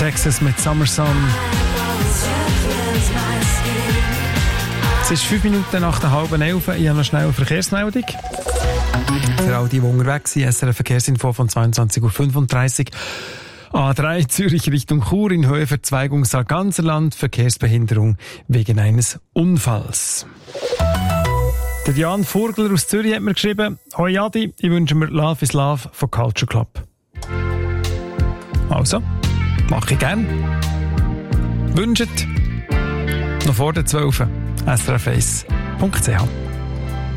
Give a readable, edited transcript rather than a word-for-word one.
Texas mit Summer Sun. Es ist 5 Minuten nach der 10:30. Ich habe noch schnell eine Verkehrsmeldung. Für all die unterwegs sind, SRF Verkehrsinfo von 22:35 Uhr. A3 Zürich Richtung Chur in Höhe Verzweigung Sarganserland, Verkehrsbehinderung wegen eines Unfalls. Der Jan Vogler aus Zürich hat mir geschrieben: Hoi Adi, ich wünsche mir Love is Love von Culture Club. Also, mache ich gern. Wünscht noch vor der 12. srf1.ch